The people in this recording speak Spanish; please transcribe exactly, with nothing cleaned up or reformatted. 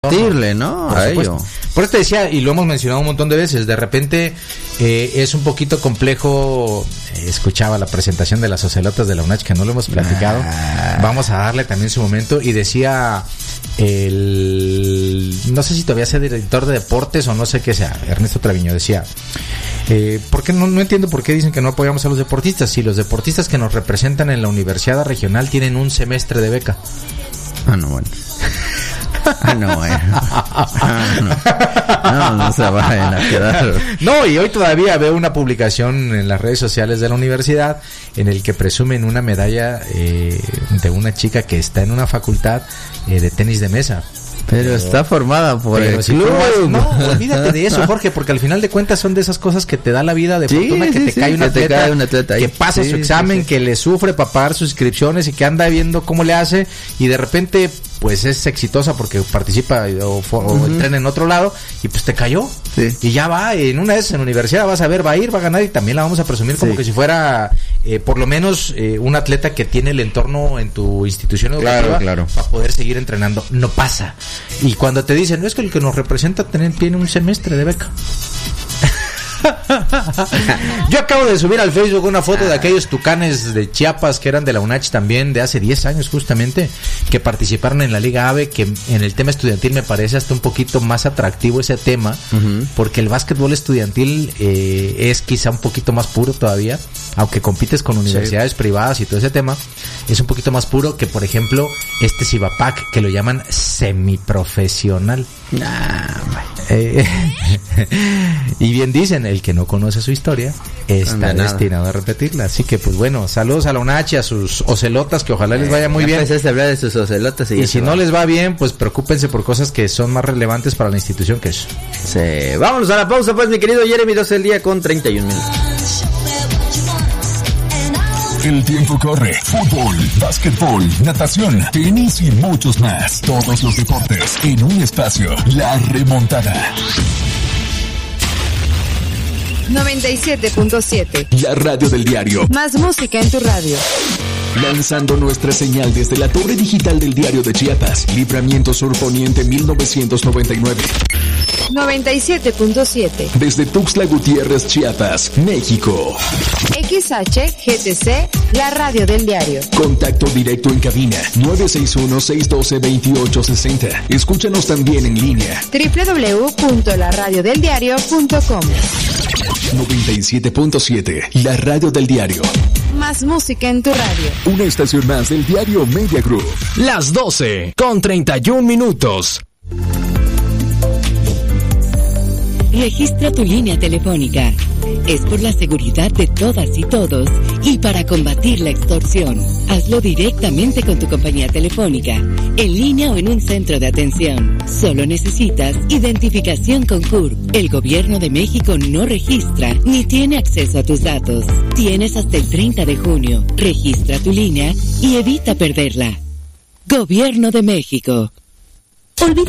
Decirle, ¿no? Por a supuesto. ello. Por eso te decía, y lo hemos mencionado un montón de veces, de repente eh, es un poquito complejo. eh, escuchaba la presentación de las ocelotas de la UNACH, que no lo hemos platicado. Ah. Vamos a darle también su momento. Y decía el, no sé si todavía sea director de deportes o no sé qué sea, Ernesto Treviño, decía, eh, ¿por qué no, no entiendo por qué dicen que no apoyamos a los deportistas? Si los deportistas que nos representan en la universidad regional tienen un semestre de beca. Ah, no, bueno. Ah, no, bueno. Ah, no. No, no se vayan a quedar. No, y hoy todavía veo una publicación en las redes sociales de la universidad en el que presumen una medalla eh, de una chica que está en una facultad eh, de tenis de mesa. Pero, pero está formada por pero el si club. Formas, no, olvídate de eso, Jorge, porque al final de cuentas son de esas cosas que te da la vida de sí, fortuna, que sí, te sí, cae un que atleta, te cae un atleta ahí. que pasa sí, su examen, sí, sí. que le sufre para pagar sus inscripciones y que anda viendo cómo le hace y de repente pues es exitosa porque participa o, o uh-huh. entrena en otro lado y pues te cayó. Sí. Y ya va, en una vez en la universidad vas a ver, va a ir, va a ganar y también la vamos a presumir como sí. que si fuera eh, por lo menos eh, un atleta que tiene el entorno en tu institución educativa claro, claro. para poder seguir entrenando. No pasa. Y cuando te dicen, no es que el que nos representa tiene, tiene un semestre de beca. Yo acabo de subir al Facebook una foto de aquellos tucanes de Chiapas que eran de la UNACH también de hace diez años justamente, que participaron en la Liga AVE, que en el tema estudiantil me parece hasta un poquito más atractivo ese tema, uh-huh. porque el básquetbol estudiantil eh, es quizá un poquito más puro todavía, aunque compites con universidades sí. privadas y todo ese tema, es un poquito más puro que por ejemplo este Cibapac, que lo llaman semiprofesional. Nah, eh, y bien dicen, el que no conoce su historia está no, destinado a repetirla. Así que pues bueno, saludos a la UNACH y a sus ocelotas, que ojalá eh, les vaya muy bien. Empezaste a hablar de sus ocelotas y, y si no les va bien, pues preocúpense por cosas que son más relevantes para la institución que eso. Sí. Vámonos a la pausa pues, mi querido Jeremy, doce del día con treinta y un minutos. El tiempo corre. Fútbol, básquetbol, natación, tenis y muchos más. Todos los deportes en un espacio. La remontada. noventa y siete punto siete. La radio del diario. Más música en tu radio. Lanzando nuestra señal desde la torre digital del Diario de Chiapas. Libramiento Sur Poniente mil novecientos noventa y nueve. noventa y siete punto siete. Desde Tuxtla Gutiérrez, Chiapas, México. X H G T C, la radio del diario. Contacto directo en cabina nueve seis uno, seis uno dos, dos ocho seis cero. Escúchanos también en línea doble u doble u doble u punto la radio del diario punto com. noventa y siete punto siete, la radio del diario. Más música en tu radio. Una estación más del diario Media Group. Las doce con treinta y un minutos. Registra tu línea telefónica. Es por la seguridad de todas y todos y para combatir la extorsión. Hazlo directamente con tu compañía telefónica, en línea o en un centro de atención. Solo necesitas identificación con C U R P. El Gobierno de México no registra ni tiene acceso a tus datos. Tienes hasta el treinta de junio. Registra tu línea y evita perderla. Gobierno de México. Olvida